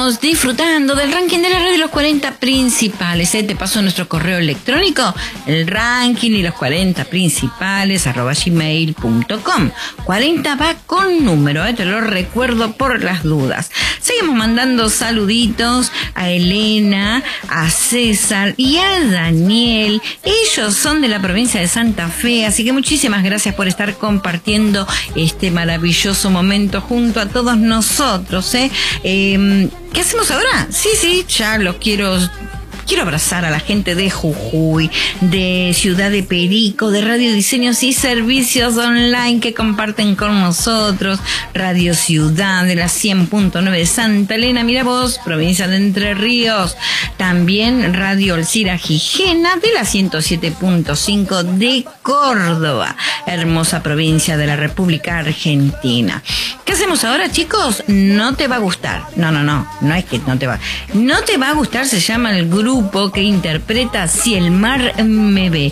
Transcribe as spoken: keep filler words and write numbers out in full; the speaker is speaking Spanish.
seguimos disfrutando del ranking de la red de los cuarenta principales. ¿eh? Te paso nuestro correo electrónico, el ranking y los cuarenta principales, arroba gmail punto com. cuarenta va con número, ¿eh? Te lo recuerdo por las dudas. Seguimos mandando saluditos a Elena, a César y a Daniel. Ellos son de la provincia de Santa Fe, así que muchísimas gracias por estar compartiendo este maravilloso momento junto a todos nosotros. ¿eh? Eh, ¿Qué hacemos ahora? Sí, sí, ya los quiero... Quiero abrazar a la gente de Jujuy, de Ciudad de Perico, de Radio Diseños y Servicios Online que comparten con nosotros. Radio Ciudad de la cien punto nueve de Santa Elena, mira vos, provincia de Entre Ríos. También Radio Alcira Gijena de la ciento siete punto cinco de Córdoba, hermosa provincia de la República Argentina. ¿Qué hacemos ahora, chicos? No te va a gustar. No, no, no, no es que no te va. No te va a gustar, se llama el grupo que interpreta Si el mar me ve.